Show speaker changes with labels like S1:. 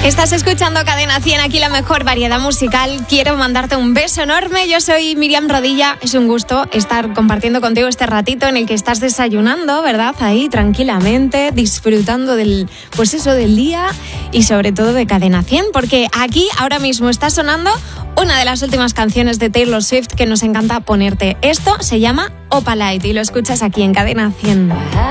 S1: Estás escuchando Cadena 100, aquí la mejor variedad musical. Quiero mandarte un beso enorme. Yo soy Miriam Rodilla. Es un gusto estar compartiendo contigo este ratito en el que estás desayunando, ¿verdad? Ahí tranquilamente, disfrutando del día y sobre todo de Cadena 100, porque aquí ahora mismo está sonando una de las últimas canciones de Taylor Swift que nos encanta ponerte. Esto se llama Opalite y lo escuchas aquí en Cadena 100.